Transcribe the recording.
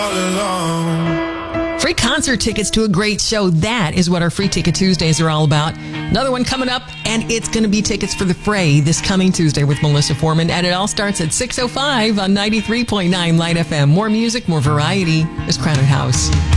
Free concert tickets to a great show. That is what our Free Ticket Tuesdays are all about. Another one coming up, and it's going to be Tickets for the Fray this coming Tuesday with Melissa Foreman. And it all starts at 6:05 on 93.9 Light FM. More music, more variety. It's Crowded House.